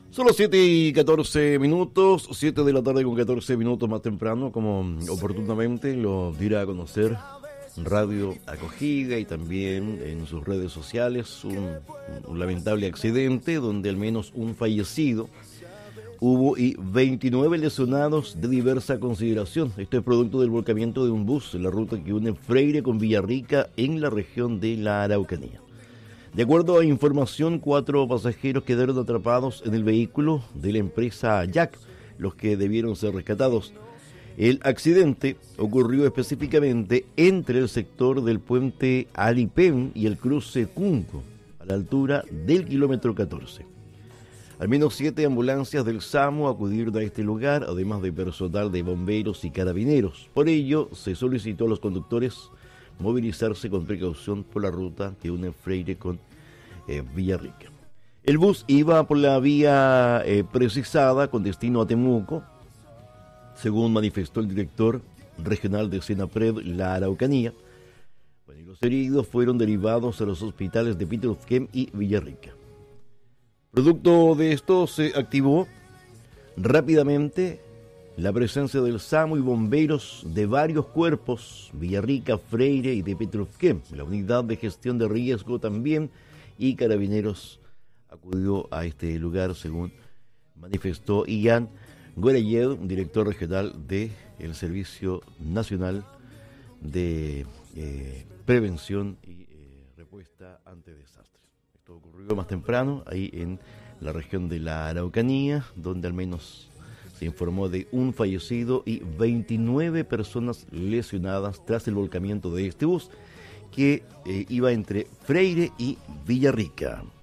Son las 7:14, 7 de la tarde con 14 minutos más temprano, como oportunamente lo dirá a conocer Radio Acogida y también en sus redes sociales, un lamentable accidente donde al menos un fallecido hubo y 29 lesionados de diversa consideración. Esto es producto del volcamiento de un bus en la ruta que une Freire con Villarrica en la región de la Araucanía. De acuerdo a información, 4 pasajeros quedaron atrapados en el vehículo de la empresa Jack, los que debieron ser rescatados. El accidente ocurrió específicamente entre el sector del puente Alipén y el cruce Cunco, a la altura del kilómetro 14. Al menos 7 ambulancias del SAMU acudieron a este lugar, además de personal de bomberos y carabineros. Por ello, se solicitó a los conductores movilizarse con precaución por la ruta que une Freire con Villarrica. El bus iba por la vía precisada con destino a Temuco, según manifestó el director regional de Senapred, la Araucanía. Bueno, y los heridos fueron derivados a los hospitales de Pitrufquén y Villarrica. Producto de esto se activó rápidamente la presencia del SAMU y bomberos de varios cuerpos, Villarrica, Freire y de Pitrufquén. La unidad de gestión de riesgo también y carabineros acudió a este lugar, según manifestó Ian Goreyed, director regional del Servicio Nacional de Prevención y Respuesta ante Desastres. Esto ocurrió más temprano, ahí en la región de la Araucanía, donde al menos se informó de un fallecido y 29 personas lesionadas tras el volcamiento de este bus que iba entre Freire y Villarrica.